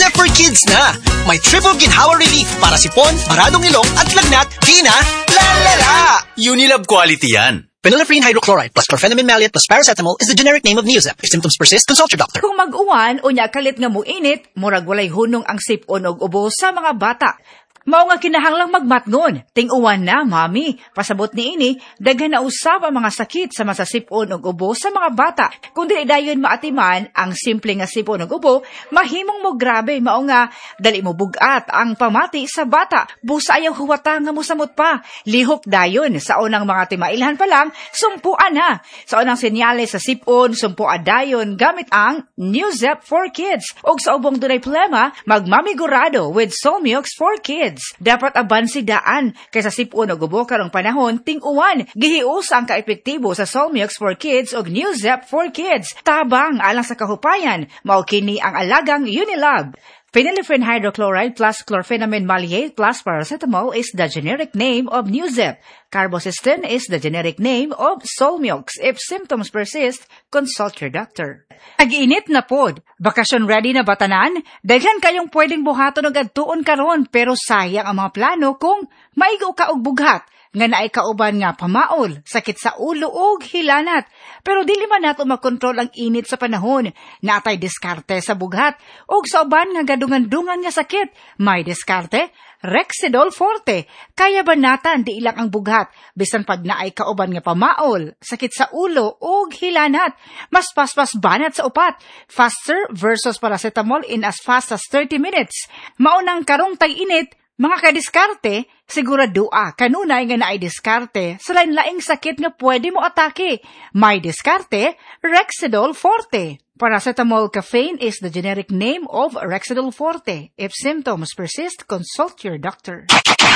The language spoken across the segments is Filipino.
Zep for Kids na. May triple ginhawa relief para sipon, maradong ilong at lagnat, di na lalala. Unilab quality yan. Phenylephrine hydrochloride plus chlorpheniramine maleate plus paracetamol is the generic name of Neozep. If symptoms persist, consult your doctor. Kung mag-uwan o nya kalit nga muinit, murag walay hunong ang sipon og ubo sa mga bata. Mao nga kinahanglang magmatngon. Ting-uwan na, mami. Pasabot ni ini, daghan na usab ang mga sakit sa masasipon og ubo sa mga bata. Kung dili dayon maatiman ang simple nga sipon og ubo, mahimong mo grabe. Mao nga dali mo bugat ang pamati sa bata. Busa ayaw huwata nga musamot pa. Lihok dayon sa unang mga timailhan pa lang, sumpuan na. Sa unang senyales sa sipon, sumpuan dayon gamit ang Neozep for Kids. Og sa ubong dunay problema, magmamigurado with Solmiox for Kids. Dapat abansi daan kaysa sipon o gubo karong panahon ting-uwan. Gihius ang kaepektibo sa Solmiox for Kids o Neozep for Kids. Tabang alang sa kahupayan, mao kini ang alagang Unilab. Phenylephrine hydrochloride plus chlorpheniramine maleate plus paracetamol is the generic name of Neozep. Carbocisteine is the generic name of Solmiox. If symptoms persist, consult your doctor. Ag-init na pod. Bakasyon ready na batanan? Daghan kayong pwedeng buhaton og adtuon karon pero sayang ang mga plano kung maigo ka og bughat. Nga naay kauban nga pamaol, sakit sa ulo ug hilanat. Pero dili man nato makontrol ang init sa panahon. Natay diskarte sa bughat ug sa uban nga gadungan-dungan nga sakit. May diskarte, Rexidol Forte. Kaya banatan di ilang ang bughat bisan pag naay kauban nga pamaol, sakit sa ulo ug hilanat. Mas paspas banat sa upat. Faster versus paracetamol in as fast as 30 minutes. Maunang karong tag-init, mga kadiskarte, siguradua kanunay nga naay diskarte sa lain-laing sakit nga pwede mo atake. May diskarte, Rexidol Forte. Paracetamol caffeine is the generic name of Rexidol Forte. If symptoms persist, consult your doctor.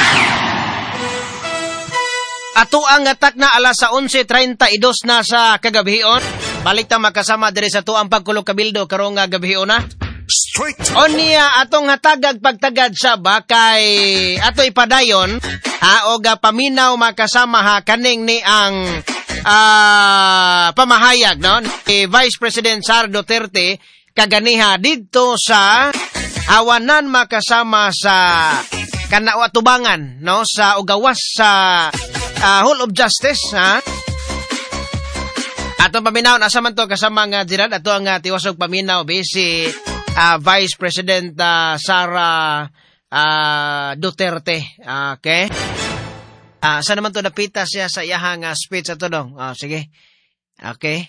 Ato ang atak na alas sa 11:32 na sa kagabion. Balik ta makasama diri sa tuang pagkulog kabildo karong gabion na. Straight. O niya atong hatagag pagtagad sa bakay ato ipadayon o paminaw makasama ha kaning ni ang pamahayag no ni Vice President Sara Duterte kaganiha didto sa awanan makasama sa kanawa tubangan no sa ugawas sa Hall of Justice ha. Atong paminaw asa man to kasama nga Gerald ato ang tiwasog paminaw bisi Vice President Sara Duterte. Okay? Saan naman to napita siya sa iyahang speech ato dong? Sige. Okay.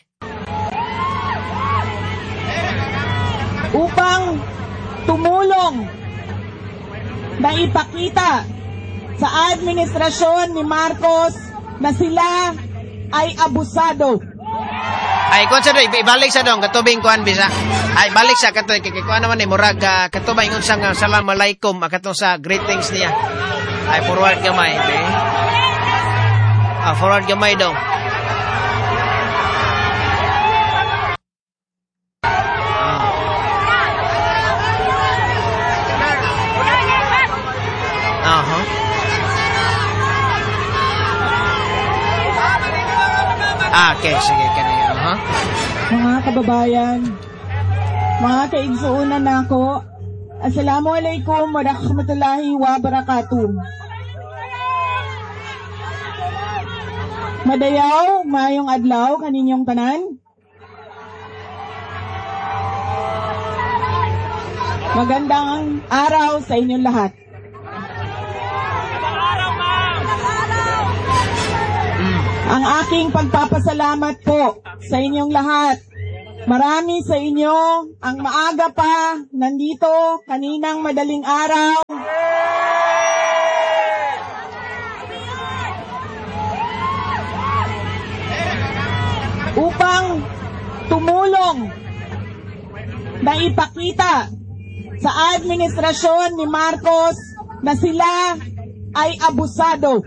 Upang tumulong na ipakita sa administrasyon ni Marcos na sila ay abusado. Ay, kung sa doon, ibalik sa doon, katubing kuhan bisa. Ay, balik sa katoy, kikuhan naman murag, katubay yung sang salamalaikum, katong sa greetings niya. Ay, forward gamay, okay? Forward gamay daw. Okay, sige, kanina. Mga kababayan, mga kaigsuunan nako, Assalamualaikum warahmatullahi wabarakatuh. Madayaw, mayong adlaw kaninyong tanan. Magandang araw sa inyong lahat. Ang aking pagpapasalamat po sa inyong lahat. Marami sa inyo ang maaga pa nandito kaninang madaling araw. Upang tumulong na ipakita sa administrasyon ni Marcos na sila ay abusado.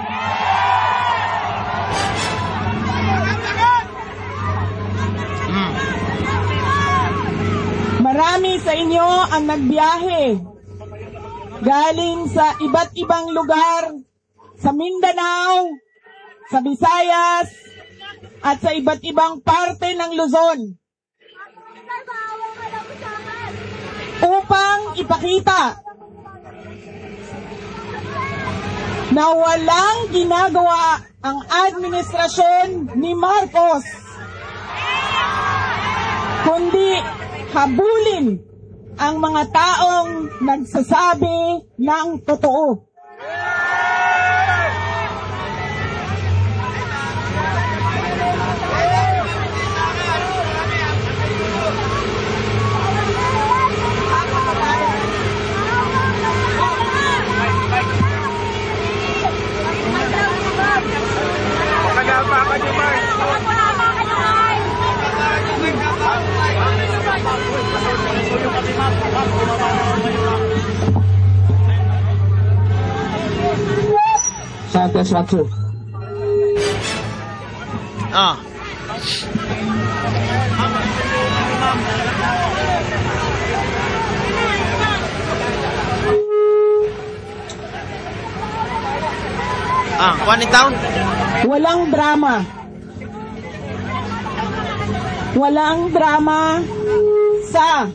Marami sa inyo ang nagbiyahe galing sa iba't ibang lugar sa Mindanao, sa Visayas, at sa iba't ibang parte ng Luzon upang ipakita na walang ginagawa ang administrasyon ni Marcos, kundi habulin ang mga taong nagsasabi ng totoo. Saya tes waktu. Ah. Kuha ni taon? Walang drama. Walang drama sa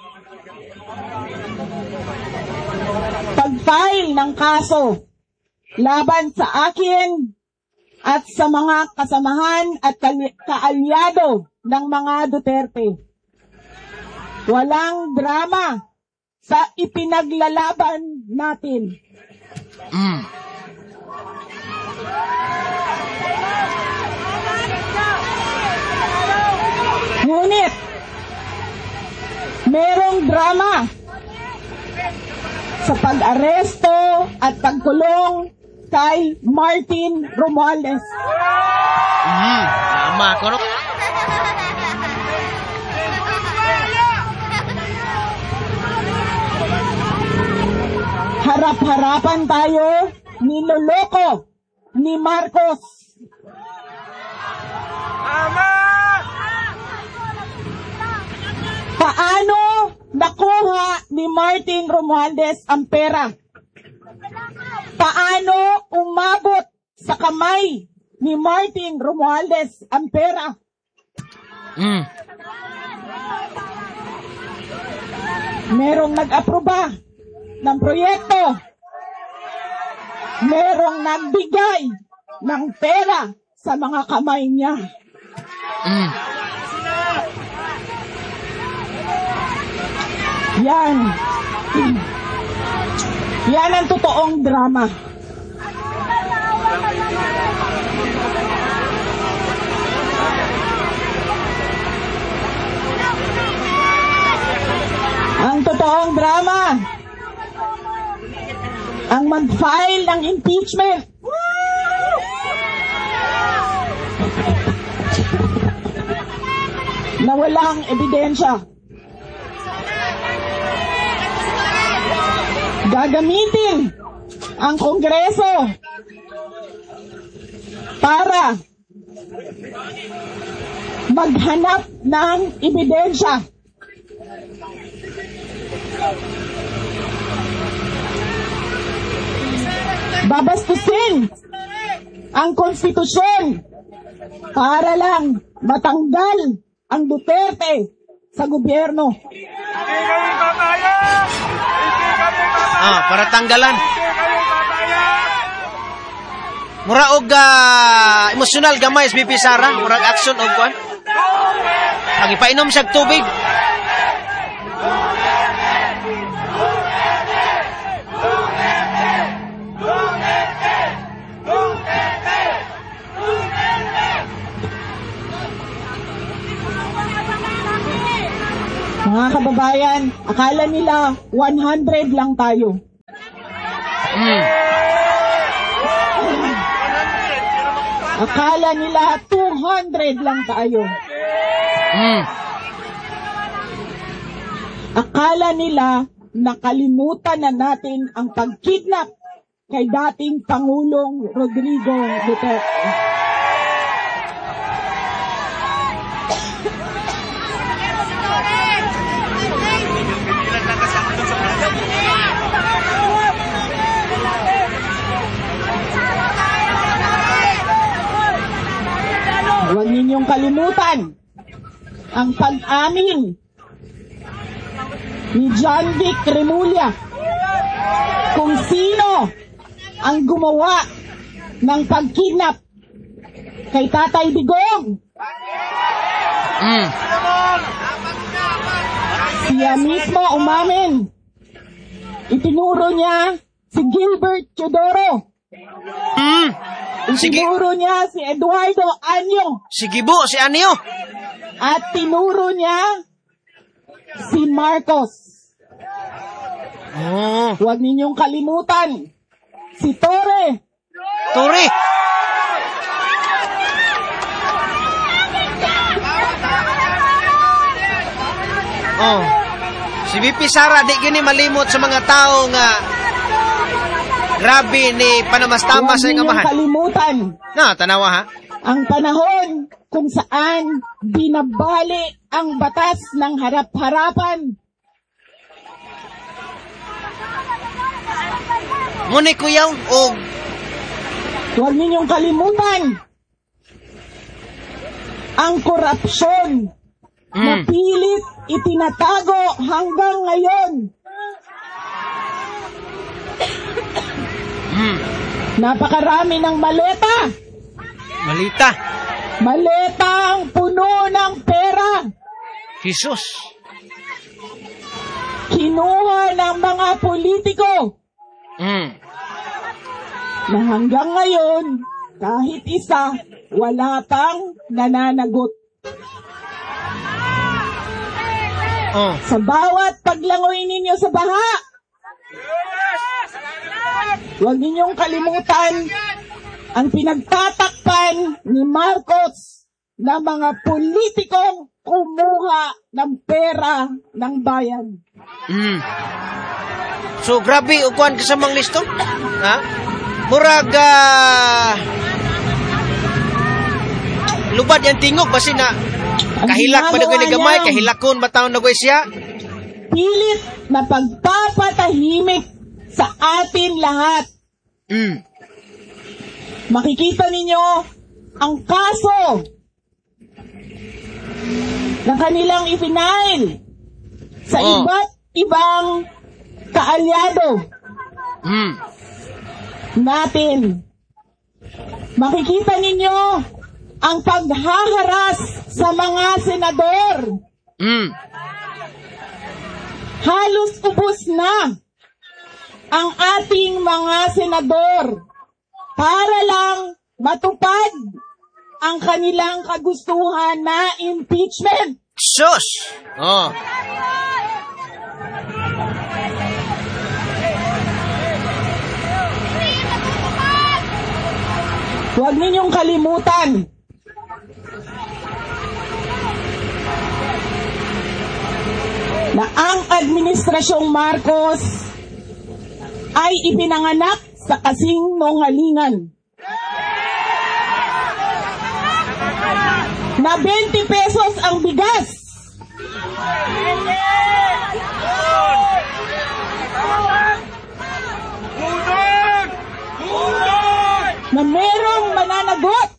pag-file ng kaso laban sa akin at sa mga kasamahan at kaalyado ng mga Duterte. Walang drama sa ipinaglalaban natin. Ngunit, merong drama sa pag-aresto at pagkulong kay Martin Romualdez. Tama ko, no? Harap-harapan tayo, niloloko ni Marcos. Paano nakuha ni Martin Romualdez ang pera? Paano umabot sa kamay ni Martin Romualdez ang pera? Merong nag-aproba ng proyekto. Merong nagbigay ng pera sa mga kamay niya. Yan. Yan ang totoong drama. Ang totoong drama, ang mag-file ng impeachment. Na walang ebidensya. Gagamitin ang Kongreso para maghanap ng ebidensya. Babastusin ang konstitusyon para lang matanggal ang Duterte sa gobyerno. Para tanggalan. Mura og emosyonal gamay SBP Sara, murag action og kuan. Pagipainom sa tubig. Mga kababayan, akala nila 100 lang tayo. Akala nila 200 lang tayo. Akala nila nakalimutan na natin ang pagkidnap kay dating Pangulong Rodrigo Duterte. Huwag ninyong kalimutan ang pag-amin ni John Vic Remulla kung sino ang gumawa ng pagkidnap kay Tatay Digong. Siya mismo umamin. Itinuro niya si Gilbert Teodoro. Itinuro niya si Eduardo Anyo. Sige po, si Anyo. At tinuro niya si Marcos. Huwag ninyong kalimutan si Torre. Tore. Si VP Sara, di gini malimot sa mga tao nga grabe ni panamastama sa ingamahan. Huwag ninyong kalimutan Tanawa ha? ang panahon kung saan binabali ang batas ng harap-harapan. Ngunit kuyaw, Huwag ninyong kalimutan ang korupsyon na pilit itinatago hanggang ngayon. Napakarami ng maleta. Malita. Maletang puno ng pera. Jesus. Kinuha ng mga politiko. Na hanggang ngayon, kahit isa, wala pang nananagot. Sa bawat paglangoy ninyo sa baha, huwag ninyong kalimutan ang pinagtatakpan ni Marcos na mga politikong kumuha ng pera ng bayan. So, grabe, ukuan ka sa mga listo? Ha? Murag, lubad yung tingog, basi na kahilak pa na ni gamay, kahilakon ba taon na siya? Pilit na pagpapatahimik sa atin lahat. Makikita ninyo ang kaso na kanilang ipinail sa iba't ibang kaalyado natin. Makikita ninyo ang paghaharas sa mga senador. Halos ubos na ang ating mga senador para lang matupad ang kanilang kagustuhan na impeachment. Sus! Huwag ninyong kalimutan na ang Administrasyong Marcos ay ipinanganak sa kasinungalingan. Na 20 pesos ang bigas. Na merong mananagot.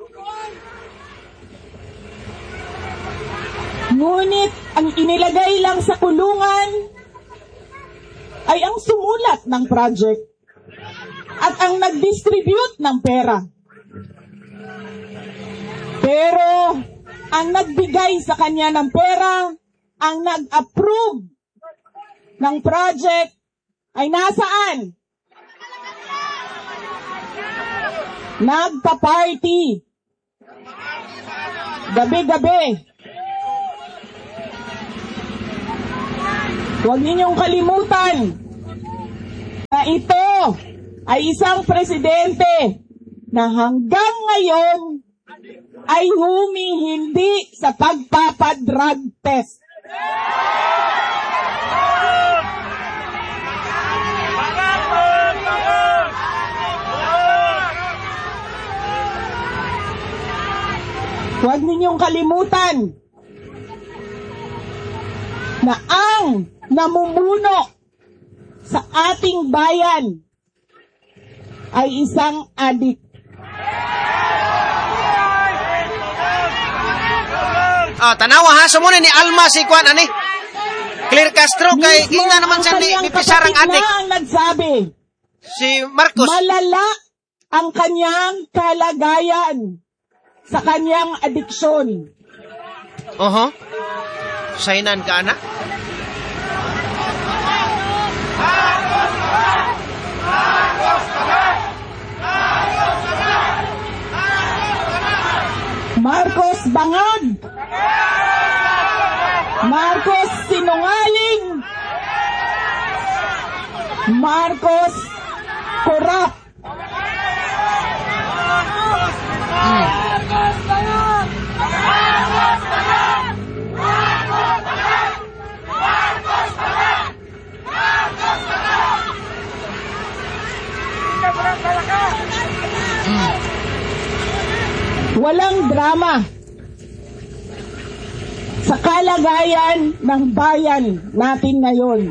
Ngunit ang inilagay lang sa kulungan ay ang sumulat ng project at ang nag-distribute ng pera. Pero ang nagbigay sa kanya ng pera, ang nag-approve ng project ay nasaan? Nagpa-party. Gabi-gabi. Huwag ninyong kalimutan na ito ay isang presidente na hanggang ngayon ay humihindi sa pagpapadrug test. Huwag ninyong kalimutan na ang namumuno sa ating bayan ay isang adik. Tanawa ha, sumuna ni Alma si Kwan, ani? Clear Castro kay Mismo ina naman ang siya ni kanyang Pisarang kapatid adik. na ang nagsabi, Si Marcos. malala ang kanyang kalagayan sa kanyang adiksyon. Oho. Sainan ka, anak? Marcos bangag. Marcos sinungaling. Marcos korap. Walang drama sa kalagayan ng bayan natin ngayon.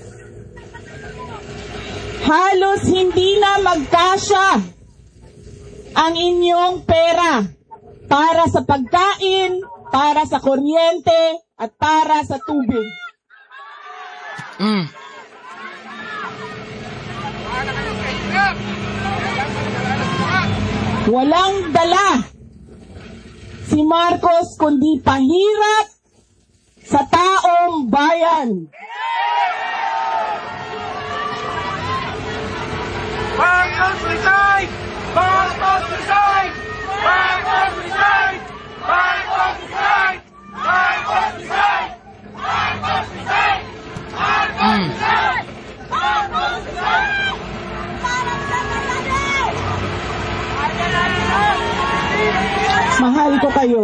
Halos hindi na magkasya ang inyong pera para sa pagkain, para sa kuryente, at para sa tubig. Walang dala si Marcos kundi pahirap sa taong bayan. Marcos resign! Marcos resign! Marcos resign! Marcos resign! Marcos resign! Marcos resign! Marcos resign! Marcos resign! Mahal ko kayo.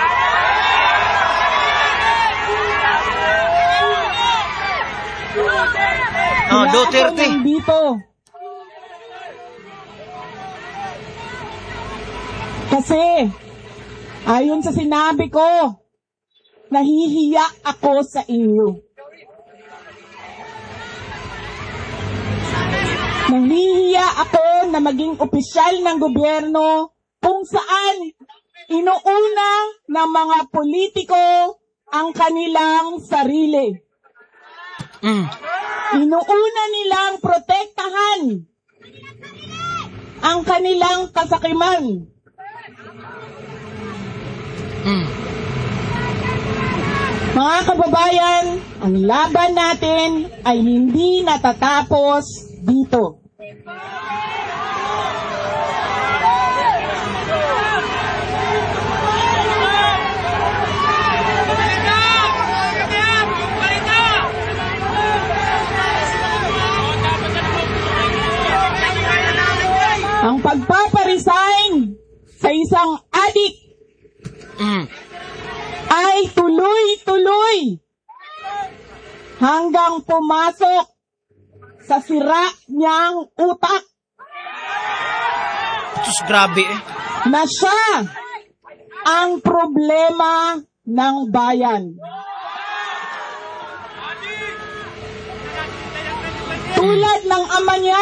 Oh, Kaya Duterte. ako nandito. Kasi, ayon sa sinabi ko, nahihiya ako sa inyo. Nahihiya ako na maging opisyal ng gobyerno kung saan inuuna ng mga politiko ang kanilang sarili. Inuuna nilang protektahan ang kanilang kasakiman. Mga kababayan, ang laban natin ay hindi natatapos dito. Ang pagpaparesign sa isang adik ay tuloy-tuloy hanggang pumasok sa sira niyang utak Diyos, grabe eh. na siya ang problema ng bayan. Tulad ng ama niya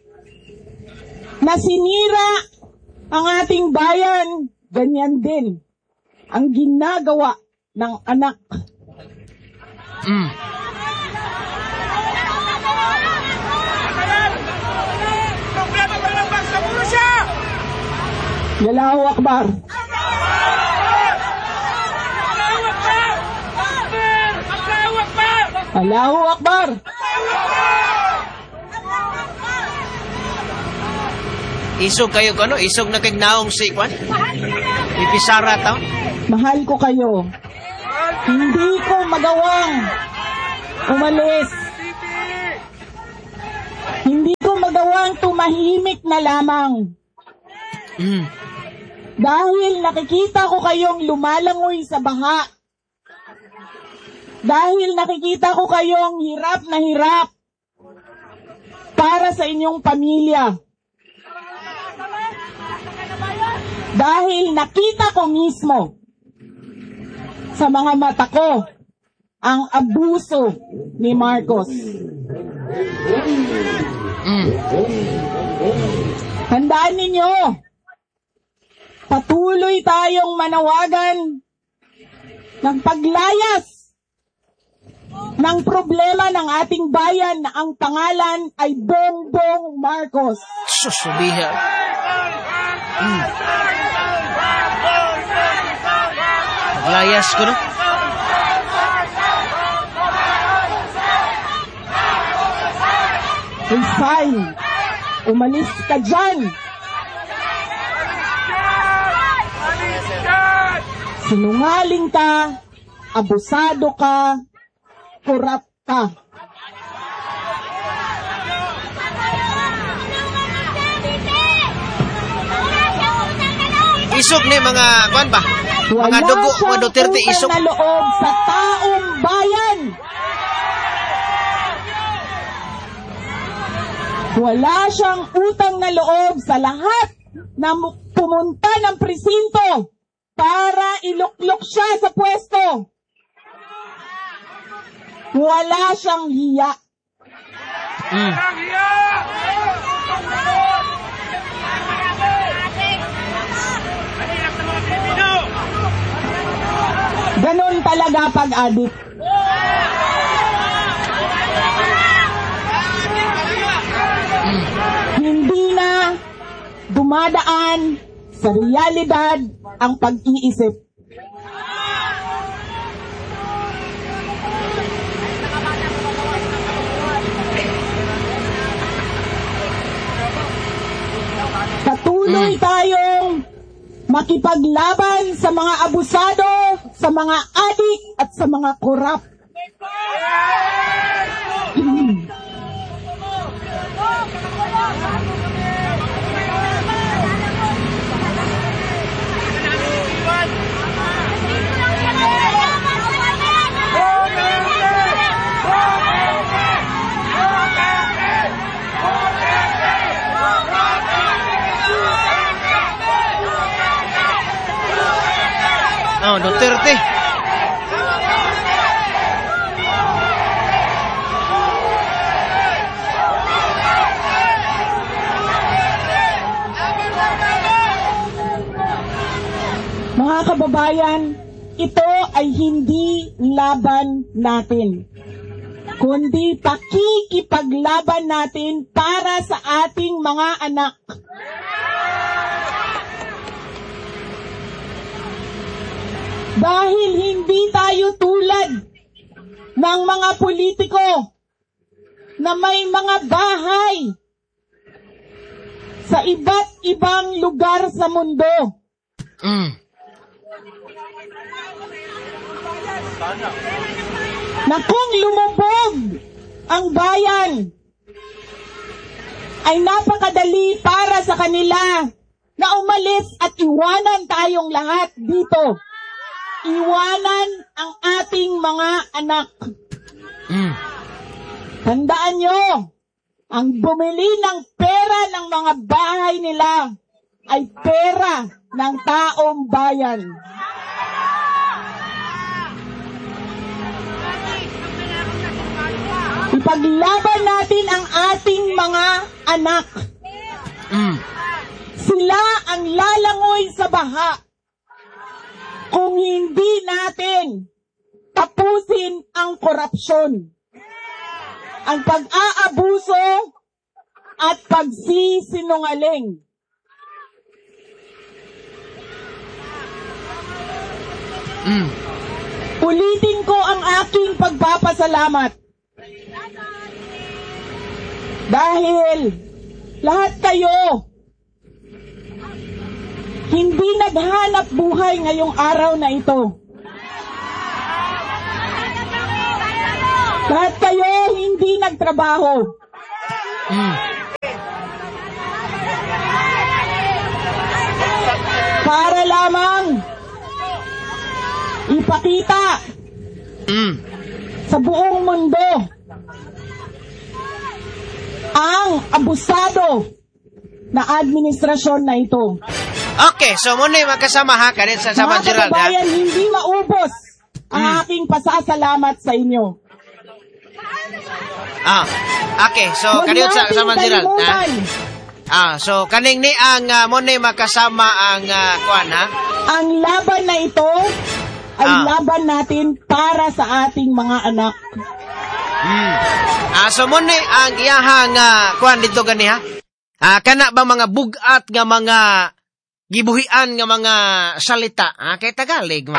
na sinira ang ating bayan, ganyan din ang ginagawa ng anak. Problema pa lang bang sa mulo siya? Allahu Akbar. Allahu Akbar! Allahu Akbar! Allahu Akbar. Isog kayo kano? Isog na kay naong si Kwan? Ipisara tao? Mahal ko kayo. Hindi ko magawang umalis. Hindi ko magawang tumahimik na lamang. Dahil nakikita ko kayong lumalangoy sa baha. Dahil nakikita ko kayong hirap na hirap para sa inyong pamilya. Dahil nakita ko mismo sa mga mata ko ang abuso ni Marcos. Tandaan ninyo, patuloy tayong manawagan ng paglayas ng problema ng ating bayan na ang pangalan ay Bongbong Marcos. Susubiha. Layas ko, no? Resign. Umalis ka dyan. Sinungaling ka, abusado ka, korap ka. Isog ni mga, kuan ba? Mga dugo, mga Duterte, isog. Wala siyang utang na loob sa taong bayan. Wala siyang utang na loob sa lahat na pumunta ng presinto para iluklok siya sa pwesto. Wala siyang hiya. Ganon talaga pag-adik. Hindi na dumadaan sa realidad ang pag-iisip. Patuloy tayong makipaglaban sa mga abusado, sa mga adik at sa mga korap. Oh, Duterte. Mga kababayan, ito ay hindi laban natin, kundi pakikipaglaban natin para sa ating mga anak. Dahil hindi tayo tulad ng mga politiko na may mga bahay sa iba't ibang lugar sa mundo. Na kung lumubog ang bayan, ay napakadali para sa kanila na umalis at iwanan tayong lahat dito. Iwanan ang ating mga anak. Tandaan nyo, ang bumili ng pera ng mga bahay nila ay pera ng taong bayan. Ipaglaban natin ang ating mga anak. Sila ang lalangoy sa baha kung hindi natin tapusin ang korupsyon, ang pag-aabuso at pagsisinungaling. Ulitin ko ang aking pagpapasalamat. Dahil lahat kayo hindi naghanap buhay ngayong araw na ito. Lahat kayo hindi nagtrabaho. Para lamang ipakita sa buong mundo ang abusado na administrasyon na ito. Okay, so muna yung magkasama ha, kanit sa Saman Mga Gerald ha. kababayan, hindi maubos ang aking pasasalamat sa inyo. Okay, so kanit sa Saman Gerald ha. So kaning ni ang muna yung makasama ang kuan ha. Ang laban na ito ay laban natin para sa ating mga anak. So mo ni ang iyahang kuan dito ganiha. Kana ba mga bugat nga mga gibuhian nga mga salita, kay Tagalog.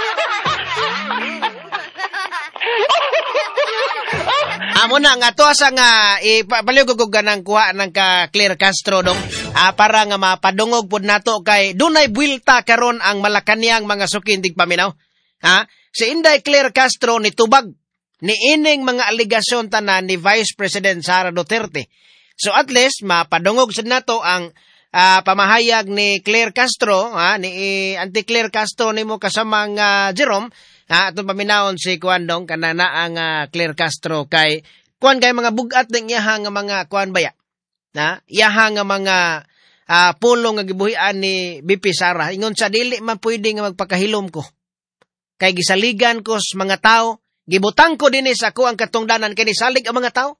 Amo na nga to asa nga ipalugog ganang kuha ng ka Claire Castro dong para nga mapadungog pud nato kay dunay buwelta karon ang Malacañang mga sukindig paminaw. Si Inday Claire Castro nitubag ni ining mga aligasyon tanan ni Vice President Sara Duterte. So at least mapadungog sad nato ang pamahayag ni Claire Castro, ni Auntie Claire Castro nimo kasamang Jerome. Atong paminawon si kuan dong kanana ang Claire Castro kay kuan kay mga bugat ng iyahang mga kuan baya. Iyahang mga pulong nga gibuhian ni BP Sara. Ingon sa dili man pwede nga magpakahilom ko. Kay gisaligan ko sa mga tao, gibutang ko dinhi sa ako ang katungdanan kay nisalig ang mga tao.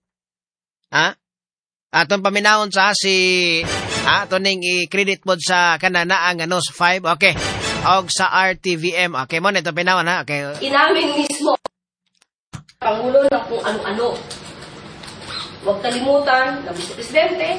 Atong paminawon sa si ato ning i-credit pod sa kanana ang sa 5. Okay. Og sa RTVM. Okay mo, ito pinawan Okay. Inamin mismo, Pangulo ng kung ano-ano. Huwag kalimutan ng Vice Presidente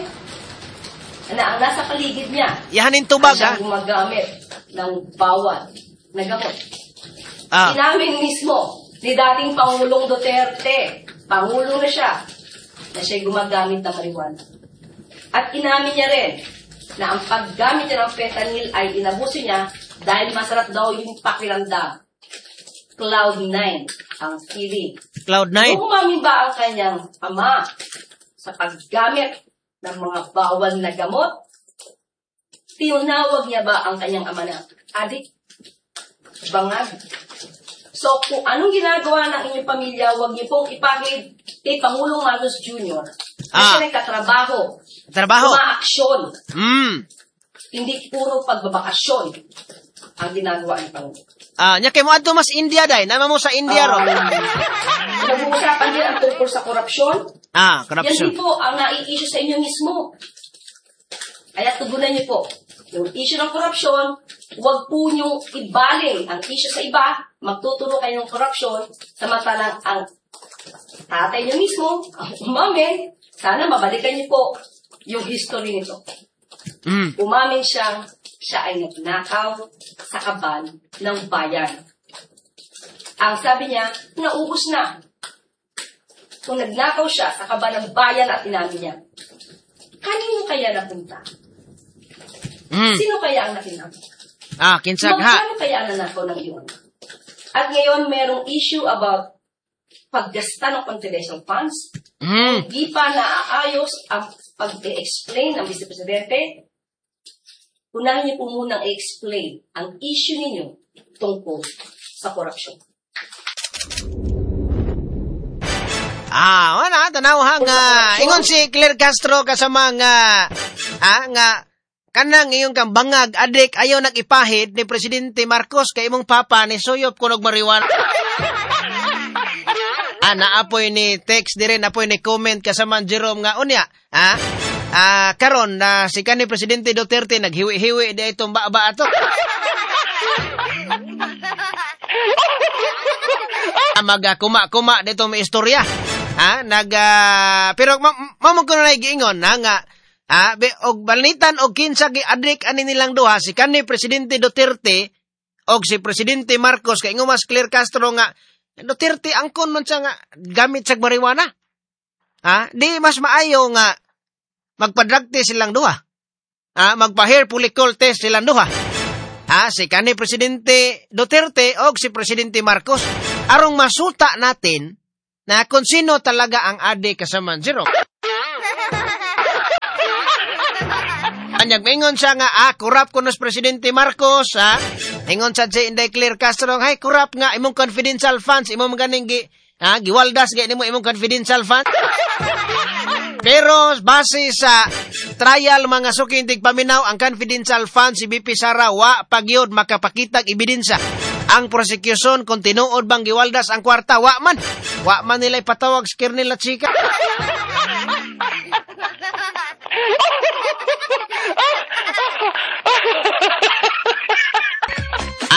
na ang nasa paligid niya Yahanin tubag, ay siyang gumagamit ng bawal na gamot. Inamin mismo ni dating Pangulong Duterte, Pangulo na siya, na siya'y gumagamit ng marijuana. At inamin niya rin na ang paggamit niya ng fentanyl ay inabuso niya dahil masarap daw yung pakiramdam. Cloud9 ang feeling. Cloud9? Kung umamin ba ang kanyang ama sa paggamit ng mga bawal na gamot? Tinawag niya ba ang kanyang ama na adik? Bangag? So, kung anong ginagawa ng inyong pamilya, huwag niyo pong ipahid kay Pangulong Marcos Jr. Kasi nagkatrabaho. Umaaksyon. Hindi puro pagbabakasyon ang ginagawa ng Pangulo. Nya kay mo adto mas India day, nama mo sa India ro. Nag-uusapan din ang tungkol sa korupsyon. Korupsyon. Yan din po ang nai-issue sa inyo mismo. Kaya tugunan niyo po. Yung issue ng korupsyon, huwag po niyong ibaling ang issue sa iba, magtuturo kayo ng korupsyon, samantalang ang tatay niyo mismo, ang umamin, sana mabalikan niyo po yung history nito. Umamin siya ay nagnakaw sa kaban ng bayan. Ang sabi niya, naubos na. Kung nagnakaw siya sa kaban ng bayan at inamin niya, kanino kaya napunta? Sino kaya ang nakinakaw? Kinsag Magkano kaya ang nanakaw ng iyon? At ngayon, merong issue about paggasta ng confidential funds. Hindi pa naaayos ang pag-explain ng Vice Presidente. Unahin niyo po munang i-explain ang issue ninyo tungkol sa korupsyon. Wala, tanaw ingon si Claire Castro kasama nga kanang iyong kang bangag adik ayaw nag-ipahid ni Presidente Marcos kay imong papa ni suyop kunog marijuana. Naapoy ni text di rin, apoy ni comment kasama Jerome nga unya. Karon na si kanhi Presidente Duterte naghiwi-hiwi di itong baba ato. Kuma-kuma dito may istorya. Pero mamog ko na giingon nga og balnitan og kinsa gi adik ani nilang duha si kanhi Presidente Duterte og si Presidente Marcos kay ingon mas Claire Castro nga Duterte angkon man siya nga gamit sa marijuana. Di mas maayo nga magpa-drug test silang duha. Magpa-hair follicle test silang duha. Si kanhi Presidente Duterte o si Presidente Marcos arong masuta natin na kung sino talaga ang adik kasama Zero. Anyag maingon siya nga, kurap ko nos Presidente Marcos, ingon sa si Inday Claire Castro, hay, kurap nga, imong confidential funds, imong ganing giwaldas, imong confidential funds. Pero, base sa trial mga sukintig paminaw, ang confidential funds, si BP Sara, wa pagyod makapakitag ebidensya. Ang prosecution, kung tinuod bang giwaldas ang kwarta, wa man nila ipatawag sa Kernel at Chika.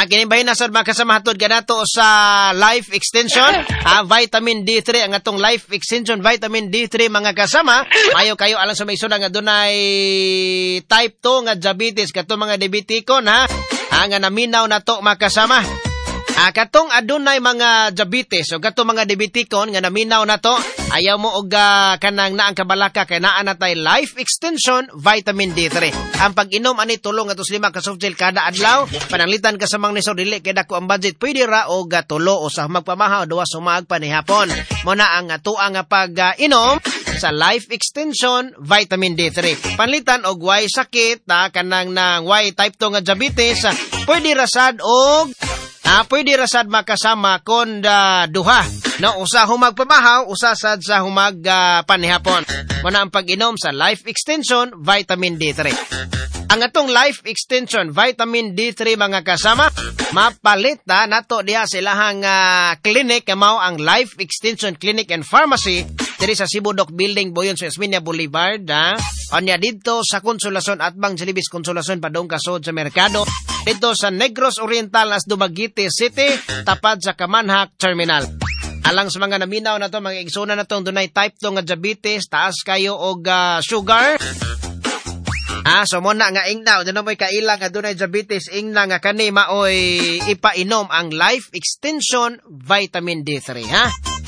Kinibahin na sad mga kasama hatod ganato sa life extension. Vitamin D3 ang atong life extension vitamin D3 mga kasama. Mayo kayo alang sa may isuna nga dunay type 2 nga diabetes kato mga diabetikon ha. Nga naminaw na to mga kasama. Katong adunay mga diabetes o katong mga diabetikon nga naminaw na to, ayaw mo og kanang naang kabalaka kay naa na tay life extension vitamin D3. Ang pag-inom ani tulong atos 5 ka soft gel kada adlaw, pananglitan ka sa mga niso dili kay dako ang budget pwede ra og tulo o sa magpamahaw duwa sumag pa ni hapon. Mo na ang tuang nga pag-inom sa life extension vitamin D3. Panlitan og way sakit kanang nang way type 2 nga diabetes, pwede rasad og pwede rasad makasama kon duha. No, usa humag pamahaw, usa sad sa humag panihapon. Muna ang pag-inom sa Life Extension Vitamin D3. Ang atong Life Extension Vitamin D3 mga kasama, mapalit nato diha sa ilahang clinic mao ang Life Extension Clinic and Pharmacy diri sa Cebu Doc Building, Boyon sa Esminia Boulevard. Onya dito sa Consolacion at Bang Jelibis Consolacion padong kasod sa merkado. Dito sa Negros Oriental as Dumaguete City, tapad sa Kamanhak Terminal. Alang sa mga naminaw na to, mga igsuna na to, dunay type 2 nga diabetes, taas kayo og sugar. So muna nga ingnaw, doon mo'y kailang nga dunay diabetes, ingna nga kani maoy ipainom ang Life Extension Vitamin D3, ha?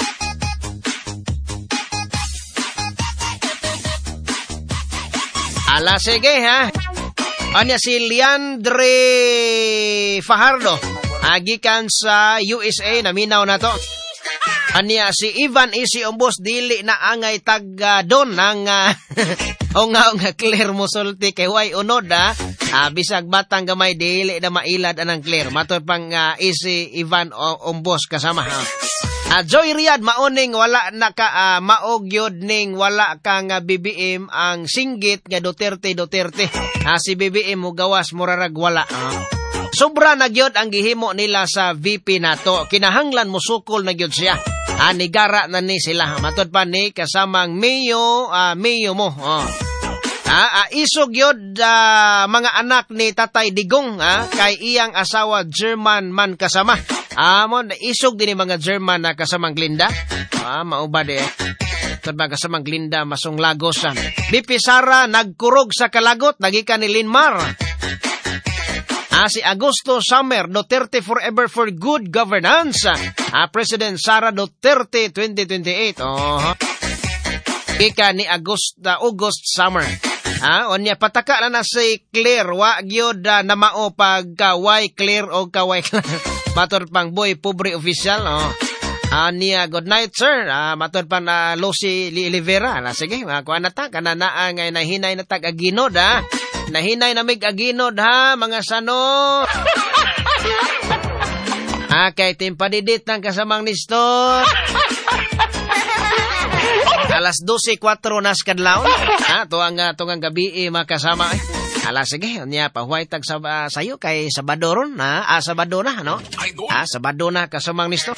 Sige, ha? Anya si Leandre Fajardo, gikan sa USA, naminaw na to. Anya si Ivan Isi Umbos, dili na angay taga-don ng nga clear mo sulti kay way unod bisag batang gamay dili na mailad anang clear. Matod pang Isi Ivan Umbos kasama ha. Joy Riyad maoning wala na ka maogyod ning wala kang BBM ang singgit nga Duterte. Si BBM mo gawas murarag wala. Sobra na gyud ang gihimo nila sa VP nato. Kinahanglan mo sukol na gyud siya. Nigara na ni sila. Matod pa ni kasamang Mayo mo. Isog yun mga anak ni Tatay Digong kay iyang asawa German man kasama. Isog din mga German na kasamang Glinda. Maubad Matod ba kasamang Glinda masong Lagos. BP Sara nagkurog sa kalagot. Nagikan ni Linmar. Si Augusto Summer, Duterte Forever for Good Governance. President Sara Duterte 2028. Ika ni August Summer. Onya pataka na si Claire, wa gyud na mao pag kaway Claire o kaway matur pang boy pobre official. Niya good night sir. Matur pa na Lucy Olivera. Sige, kuha na ta kanana ngay nahinay na tag aginod Nahinay na mig aginod ha, mga sano. Kay timpadidit ng kasamang nistor. Alas 12:04 nas kadlaw. Tuang gabi mga kasama. Sige, niya pahuay tag sayo kay Sabado ron Sabado na, no? Sabado na kasamang nistor.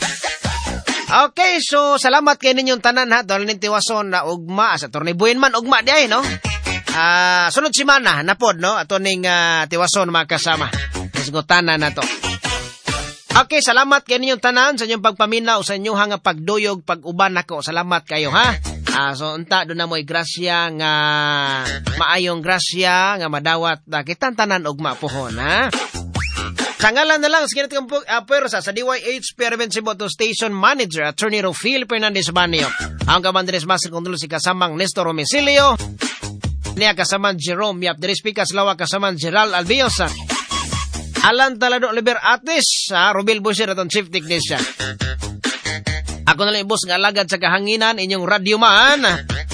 Okay, so salamat kay ninyong tanan ha. Dahil nintiwason na ugma sa Tornay Buenman ugma di ay, no? Sunod simana napod no ato ning tiwason mga kasama. Isgotana na to. Okay, salamat kay ninyong tanan sa inyong pagpaminaw sa inyong nga pagduyog pag-uban nako. Salamat kayo ha. So unta do na mo'y grasya nga maayong grasya nga madawat kitang tanan og mapuhon ha. Sa ngalan na lang sa kinatang pwersa sa DYH Permanent Motor Station Manager Attorney Rofil Fernandez Banio. Ang Commander's Master Control si kasamang Nestor Romicilio. Niya kasaman Jerome Yap, diri speakers lawa kasaman Gerald Albiosa. Alan Talado Liber Atis, Rubil Busir atong Chief Technician. Ako na lang boss nga alagad sa kahanginan inyong radio man.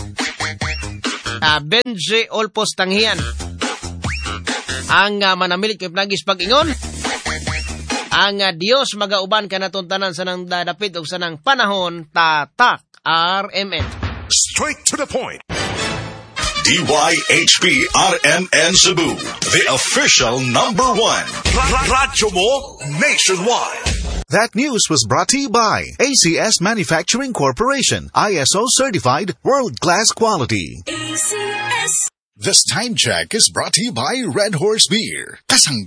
Benji Olpos Tanghian. Ang manamilit kay Nagis Pag-ingon. Ang Dios magauban ka natuntanan sa nang dadapit o sa nang panahon tatak RMN. Straight to the point. DYHP RMN Cebu, the official #1. Radyo mo nationwide. That news was brought to you by ACS Manufacturing Corporation, ISO certified world-class quality. This time check is brought to you by Red Horse Beer. Kasang